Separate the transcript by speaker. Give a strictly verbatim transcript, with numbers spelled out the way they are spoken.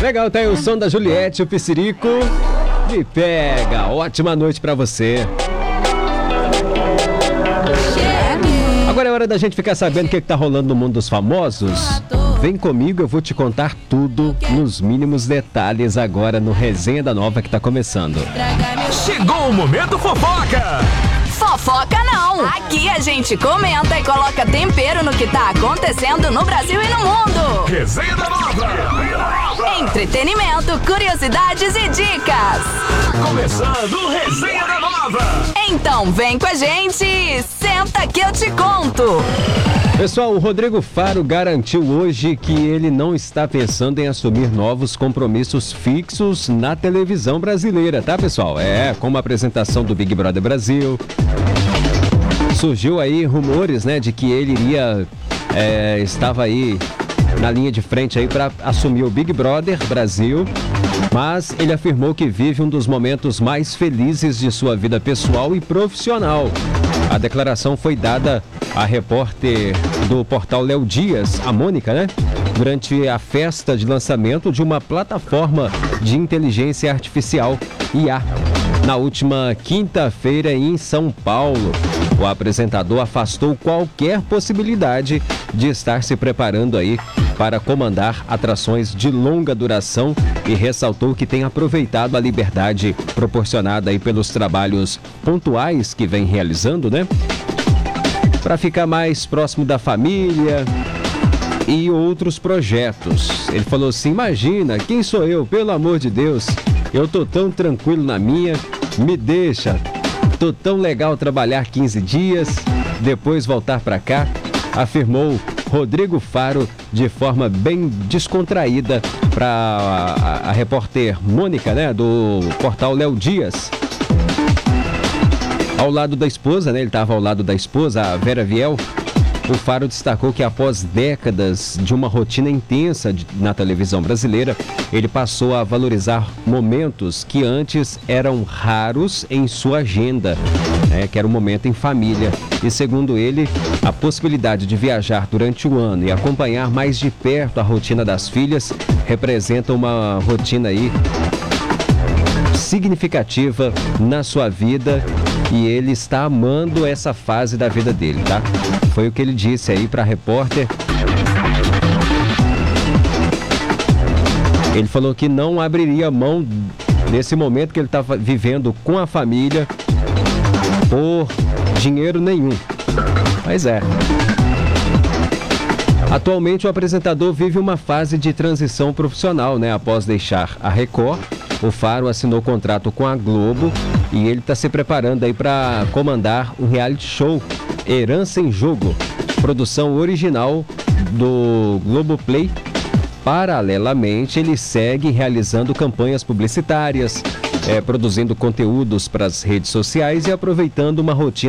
Speaker 1: Legal, tá aí o som da Juliette, o Pissirico. Me pega, ótima noite pra você. Agora é hora da gente ficar sabendo o que, que tá rolando no mundo dos famosos. Vem comigo, eu vou te contar tudo nos mínimos detalhes agora no Resenha da Nova que tá começando.
Speaker 2: Chegou o momento fofoca!
Speaker 3: Fofoca não! Aqui a gente comenta e coloca tempero no que tá acontecendo no Brasil e no mundo.
Speaker 2: Resenha da Nova!
Speaker 3: Entretenimento, curiosidades e dicas.
Speaker 2: Começando o Resenha da Nova!
Speaker 3: Então vem com a gente e senta que eu te conto.
Speaker 1: Pessoal, o Rodrigo Faro garantiu hoje que ele não está pensando em assumir novos compromissos fixos na televisão brasileira, tá, pessoal? É, como a apresentação do Big Brother Brasil. Surgiu aí rumores, né, de que ele iria, é, estava aí na linha de frente aí para assumir o Big Brother Brasil, mas ele afirmou que vive um dos momentos mais felizes de sua vida pessoal e profissional. A declaração foi dada à repórter do portal Léo Dias, a Mônica, né? Durante a festa de lançamento de uma plataforma de inteligência artificial, I A, na última quinta-feira em São Paulo. O apresentador afastou qualquer possibilidade de estar se preparando aí para comandar atrações de longa duração e ressaltou que tem aproveitado a liberdade proporcionada aí pelos trabalhos pontuais que vem realizando, né? Para ficar mais próximo da família e outros projetos. Ele falou assim: imagina, quem sou eu, pelo amor de Deus? Eu tô tão tranquilo na minha, me deixa. Tô tão legal trabalhar quinze dias, depois voltar para cá, afirmou Rodrigo Faro de forma bem descontraída para a, a, a repórter Mônica, né, do portal Léo Dias. Ao lado da esposa, né, ele estava ao lado da esposa, a Vera Viel. O Faro destacou que após décadas de uma rotina intensa de, na televisão brasileira, ele passou a valorizar momentos que antes eram raros em sua agenda, né, que era um momento em família. E segundo ele, a possibilidade de viajar durante o ano e acompanhar mais de perto a rotina das filhas representa uma rotina aí significativa na sua vida e ele está amando essa fase da vida dele, tá? Foi o que ele disse aí para a repórter. Ele falou que não abriria mão desse momento que ele estava vivendo com a família por dinheiro nenhum. Mas é. Atualmente o apresentador vive uma fase de transição profissional, né? Após deixar a Record, o Faro assinou contrato com a Globo e ele está se preparando aí para comandar um reality show, Herança em Jogo, produção original do Globoplay. Paralelamente, ele segue realizando campanhas publicitárias, é, produzindo conteúdos para as redes sociais e aproveitando uma rotina